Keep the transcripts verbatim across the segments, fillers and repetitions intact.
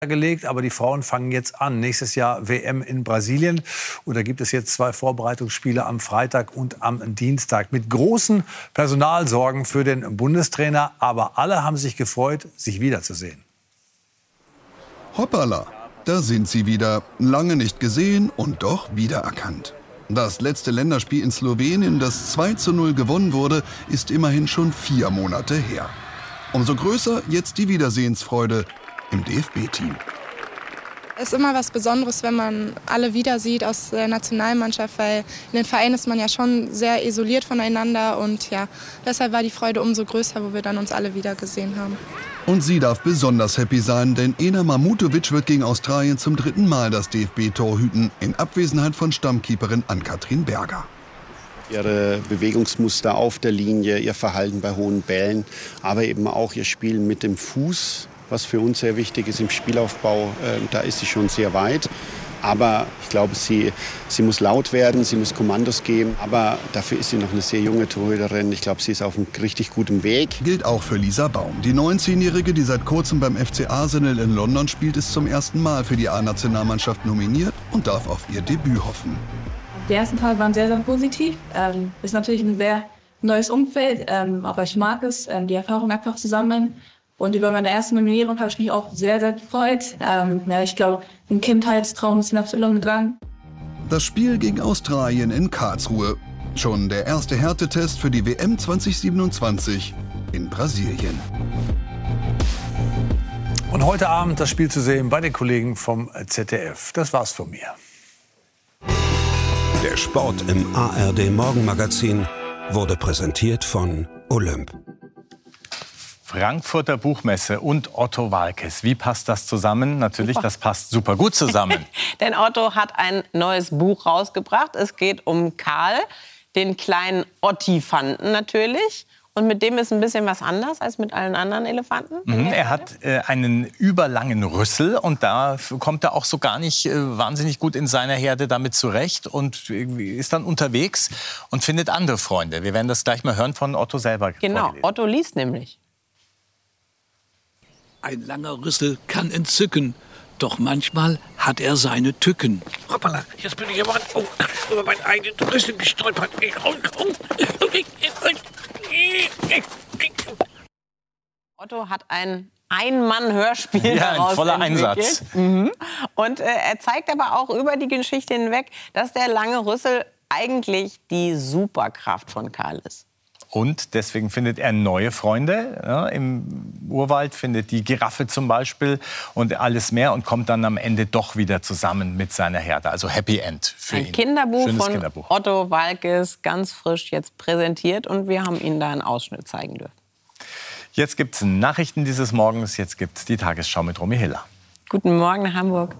gelegt, aber die Frauen fangen jetzt an. Nächstes Jahr W M in Brasilien. Und da gibt es jetzt zwei Vorbereitungsspiele am Freitag und am Dienstag. Mit großen Personalsorgen für den Bundestrainer. Aber alle haben sich gefreut, sich wiederzusehen. Hoppala, da sind sie wieder. Lange nicht gesehen und doch wiedererkannt. Das letzte Länderspiel in Slowenien, das zwei zu null gewonnen wurde, ist immerhin schon vier Monate her. Umso größer jetzt die Wiedersehensfreude im D F B-Team. Es ist immer was Besonderes, wenn man alle wieder sieht aus der Nationalmannschaft, weil in den Vereinen ist man ja schon sehr isoliert voneinander und ja, deshalb war die Freude umso größer, wo wir dann uns alle wieder gesehen haben. Und sie darf besonders happy sein, denn Ena Mamutovic wird gegen Australien zum dritten Mal das D F B-Tor hüten, in Abwesenheit von Stammkeeperin Ann-Kathrin Berger. Ihre Bewegungsmuster auf der Linie, ihr Verhalten bei hohen Bällen, aber eben auch ihr Spiel mit dem Fuß, was für uns sehr wichtig ist im Spielaufbau. Äh, da ist sie schon sehr weit. Aber ich glaube, sie, sie muss laut werden, sie muss Kommandos geben. Aber dafür ist sie noch eine sehr junge Torhüterin. Ich glaube, sie ist auf einem richtig guten Weg. Gilt auch für Lisa Baum. Die neunzehnjährige, die seit kurzem beim F C Arsenal in London spielt, ist zum ersten Mal für die A-Nationalmannschaft nominiert und darf auf ihr Debüt hoffen. Die ersten Tage waren sehr, sehr positiv. Ähm, ist natürlich ein sehr neues Umfeld, ähm, aber ich mag es, ähm, die Erfahrung einfach zusammen. Und über meine erste Nominierung habe ich mich auch sehr, sehr gefreut. Ähm, ja, ich glaube, ein Kindheitstraum ist in Erfüllung gegangen. Das Spiel gegen Australien in Karlsruhe. Schon der erste Härtetest für die W M zwanzig siebenundzwanzig in Brasilien. Und heute Abend das Spiel zu sehen bei den Kollegen vom Z D F. Das war's von mir. Der Sport im A R D Morgenmagazin wurde präsentiert von Olymp. Frankfurter Buchmesse und Otto Waalkes. Wie passt das zusammen? Natürlich, das passt super gut zusammen. Denn Otto hat ein neues Buch rausgebracht. Es geht um Karl, den kleinen Ottifanten natürlich. Und mit dem ist ein bisschen was anders als mit allen anderen Elefanten. Mhm, er hat äh, einen überlangen Rüssel und da kommt er auch so gar nicht äh, wahnsinnig gut in seiner Herde damit zurecht und ist dann unterwegs und findet andere Freunde. Wir werden das gleich mal hören von Otto selber. Genau, vorgelesen. Otto liest nämlich. Ein langer Rüssel kann entzücken, doch manchmal hat er seine Tücken. Hoppala, jetzt bin ich aber oh, über meinen eigenen Rüssel gestolpert. Otto hat ein Ein-Mann-Hörspiel ja, daraus ein voller entwickelt. Einsatz. Mhm. Und äh, er zeigt aber auch über die Geschichte hinweg, dass der lange Rüssel eigentlich die Superkraft von Karl ist. Und deswegen findet er neue Freunde. Ja, im Urwald findet die Giraffe zum Beispiel und alles mehr und kommt dann am Ende doch wieder zusammen mit seiner Herde. Also Happy End für ihn. Ein Kinderbuch Schönes von Kinderbuch. Otto Waalkes, ganz frisch jetzt präsentiert und wir haben Ihnen da einen Ausschnitt zeigen dürfen. Jetzt gibt es Nachrichten dieses Morgens, jetzt gibt es die Tagesschau mit Romy Hiller. Guten Morgen nach Hamburg.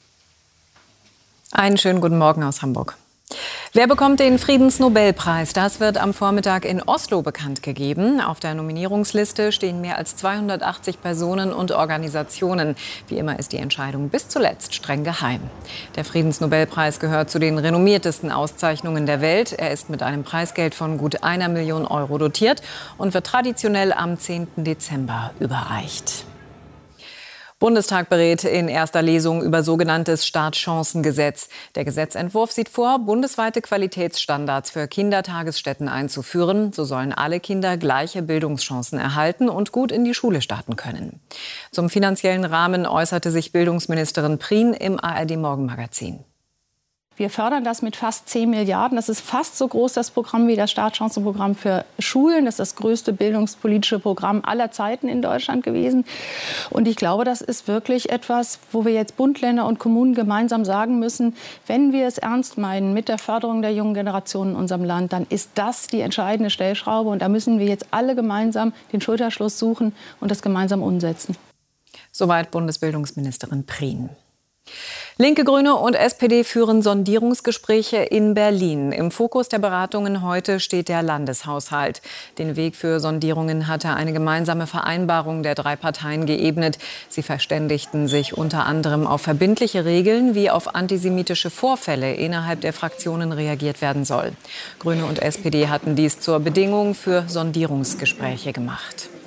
Einen schönen guten Morgen aus Hamburg. Wer bekommt den Friedensnobelpreis? Das wird am Vormittag in Oslo bekannt gegeben. Auf der Nominierungsliste stehen mehr als zweihundertachtzig Personen und Organisationen. Wie immer ist die Entscheidung bis zuletzt streng geheim. Der Friedensnobelpreis gehört zu den renommiertesten Auszeichnungen der Welt. Er ist mit einem Preisgeld von gut einer Million Euro dotiert und wird traditionell am zehnten Dezember überreicht. Bundestag berät in erster Lesung über sogenanntes Startchancengesetz. Der Gesetzentwurf sieht vor, bundesweite Qualitätsstandards für Kindertagesstätten einzuführen. So sollen alle Kinder gleiche Bildungschancen erhalten und gut in die Schule starten können. Zum finanziellen Rahmen äußerte sich Bildungsministerin Prien im A R D Morgenmagazin. Wir fördern das mit fast zehn Milliarden. Das ist fast so groß, das Programm, wie das Startchancenprogramm für Schulen. Das ist das größte bildungspolitische Programm aller Zeiten in Deutschland gewesen. Und ich glaube, das ist wirklich etwas, wo wir jetzt Bund, Länder und Kommunen gemeinsam sagen müssen, wenn wir es ernst meinen mit der Förderung der jungen Generation in unserem Land, dann ist das die entscheidende Stellschraube. Und da müssen wir jetzt alle gemeinsam den Schulterschluss suchen und das gemeinsam umsetzen. Soweit Bundesbildungsministerin Prien. Linke, Grüne und S P D führen Sondierungsgespräche in Berlin. Im Fokus der Beratungen heute steht der Landeshaushalt. Den Weg für Sondierungen hatte eine gemeinsame Vereinbarung der drei Parteien geebnet. Sie verständigten sich unter anderem auf verbindliche Regeln, wie auf antisemitische Vorfälle innerhalb der Fraktionen reagiert werden soll. Grüne und S P D hatten dies zur Bedingung für Sondierungsgespräche gemacht.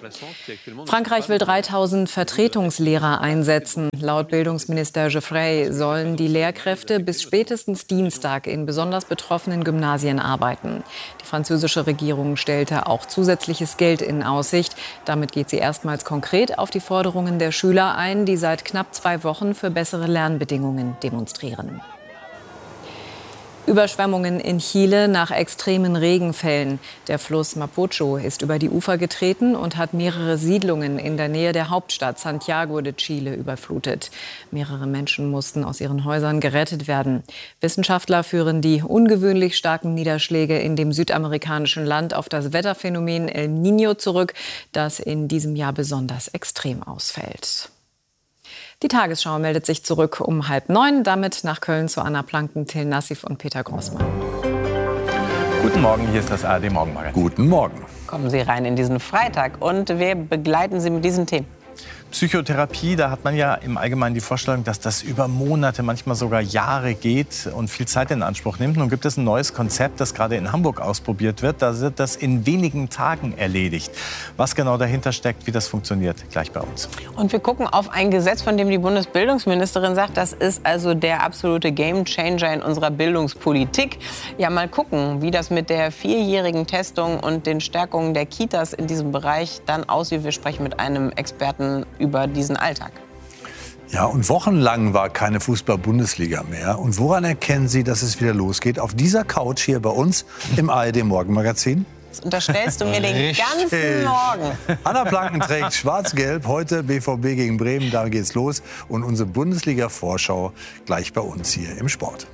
Frankreich will dreitausend Vertretungslehrer einsetzen. Laut Bildungsminister Geoffrey sollen die Lehrkräfte bis spätestens Dienstag in besonders betroffenen Gymnasien arbeiten. Die französische Regierung stellte auch zusätzliches Geld in Aussicht. Damit geht sie erstmals konkret auf die Forderungen der Schüler ein, die seit knapp zwei Wochen für bessere Lernbedingungen demonstrieren. Überschwemmungen in Chile nach extremen Regenfällen. Der Fluss Mapocho ist über die Ufer getreten und hat mehrere Siedlungen in der Nähe der Hauptstadt Santiago de Chile überflutet. Mehrere Menschen mussten aus ihren Häusern gerettet werden. Wissenschaftler führen die ungewöhnlich starken Niederschläge in dem südamerikanischen Land auf das Wetterphänomen El Niño zurück, das in diesem Jahr besonders extrem ausfällt. Die Tagesschau meldet sich zurück um halb neun. Damit nach Köln zu Anna Planken, Till Nassif und Peter Grossmann. Guten Morgen, hier ist das A R D Morgenmagazin. Guten Morgen. Kommen Sie rein in diesen Freitag und wir begleiten Sie mit diesen Themen. Psychotherapie, da hat man ja im Allgemeinen die Vorstellung, dass das über Monate, manchmal sogar Jahre geht und viel Zeit in Anspruch nimmt. Nun gibt es ein neues Konzept, das gerade in Hamburg ausprobiert wird. Da wird das in wenigen Tagen erledigt. Was genau dahinter steckt, wie das funktioniert, gleich bei uns. Und wir gucken auf ein Gesetz, von dem die Bundesbildungsministerin sagt, das ist also der absolute Gamechanger in unserer Bildungspolitik. Ja, mal gucken, wie das mit der vierjährigen Testung und den Stärkungen der Kitas in diesem Bereich dann aussieht. Wir sprechen mit einem Experten über diesen Alltag. Ja, und wochenlang war keine Fußball-Bundesliga mehr. Und woran erkennen Sie, dass es wieder losgeht? Auf dieser Couch hier bei uns im A R D Morgenmagazin. Das unterstellst du mir den ganzen Morgen. Anna Planken trägt schwarz-gelb. Heute B V B gegen Bremen, da geht's los. Und unsere Bundesliga-Vorschau gleich bei uns hier im Sport.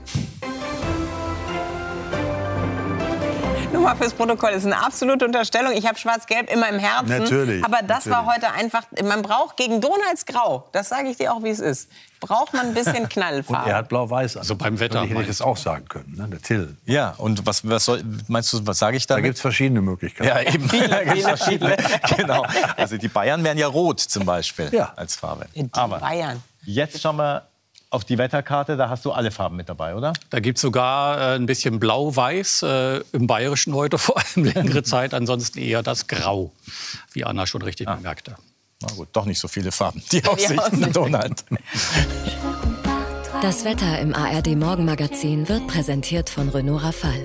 Nur mal fürs Protokoll, das ist eine absolute Unterstellung. Ich habe Schwarz-Gelb immer im Herzen. Natürlich. Aber das natürlich. war heute einfach, man braucht gegen Donalds Grau, das sage ich dir auch, wie es ist, braucht man ein bisschen Knallfarbe. Und er hat blau-weiß an. Also beim Wetter. Hätte ich das auch sagen können, ne? Der Till. Ja, und was, was soll, meinst du, was sage ich da? Da gibt es verschiedene Möglichkeiten. Ja, eben. Viele, Da gibt's viele, verschiedene. Genau. Also die Bayern wären ja rot zum Beispiel ja. als Farbe. Die Aber Bayern. jetzt schauen wir auf die Wetterkarte, da hast du alle Farben mit dabei, oder? Da gibt es sogar äh, ein bisschen Blau-Weiß, äh, im Bayerischen heute vor allem längere Zeit, ansonsten eher das Grau, wie Anna schon richtig ah. bemerkte. Na gut, doch nicht so viele Farben. Die Aussichten, Donald. Das Wetter im A R D Morgenmagazin wird präsentiert von Renault Rafale.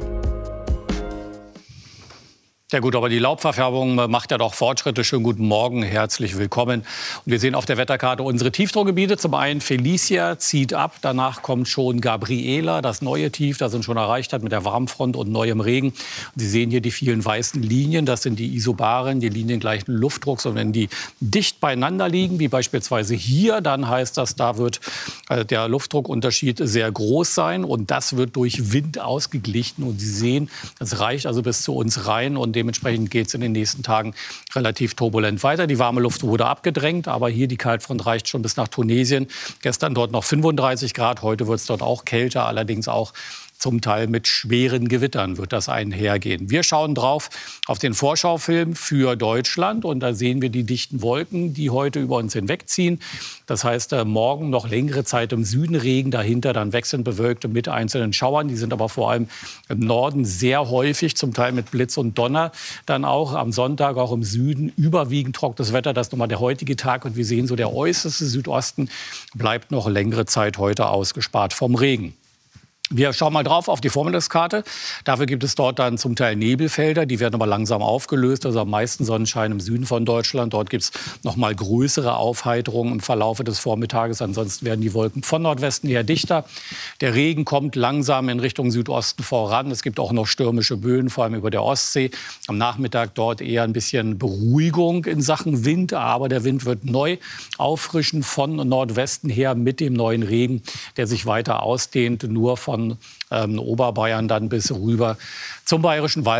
Ja gut, aber die Laubverfärbung macht ja doch Fortschritte. Schönen guten Morgen, herzlich willkommen. Und wir sehen auf der Wetterkarte unsere Tiefdruckgebiete. Zum einen Felicia zieht ab, danach kommt schon Gabriela, das neue Tief, das uns schon erreicht hat mit der Warmfront und neuem Regen. Und Sie sehen hier die vielen weißen Linien, das sind die Isobaren, die Linien gleichen Luftdrucks. Und wenn die dicht beieinander liegen, wie beispielsweise hier, dann heißt das, da wird äh, der Luftdruckunterschied sehr groß sein. Und das wird durch Wind ausgeglichen. Und Sie sehen, das reicht also bis zu uns rein. Und dementsprechend geht es in den nächsten Tagen relativ turbulent weiter. Die warme Luft wurde abgedrängt, aber hier die Kaltfront reicht schon bis nach Tunesien. Gestern dort noch fünfunddreißig Grad, heute wird es dort auch kälter, allerdings auch zum Teil mit schweren Gewittern wird das einhergehen. Wir schauen drauf auf den Vorschaufilm für Deutschland und da sehen wir die dichten Wolken, die heute über uns hinwegziehen. Das heißt, morgen noch längere Zeit im Süden Regen, dahinter dann wechselnd bewölkt mit einzelnen Schauern. Die sind aber vor allem im Norden sehr häufig, zum Teil mit Blitz und Donner. Dann auch am Sonntag, auch im Süden, überwiegend trockenes Wetter. Das ist nochmal der heutige Tag und wir sehen, so der äußerste Südosten bleibt noch längere Zeit heute ausgespart vom Regen. Wir schauen mal drauf auf die Vormittagskarte. Dafür gibt es dort dann zum Teil Nebelfelder. Die werden aber langsam aufgelöst. Also am meisten Sonnenschein im Süden von Deutschland. Dort gibt es noch mal größere Aufheiterungen im Verlaufe des Vormittages. Ansonsten werden die Wolken von Nordwesten her dichter. Der Regen kommt langsam in Richtung Südosten voran. Es gibt auch noch stürmische Böen, vor allem über der Ostsee. Am Nachmittag dort eher ein bisschen Beruhigung in Sachen Wind. Aber der Wind wird neu auffrischen von Nordwesten her mit dem neuen Regen, der sich weiter ausdehnt, nur von ähm, Oberbayern dann bis rüber zum Bayerischen Wald.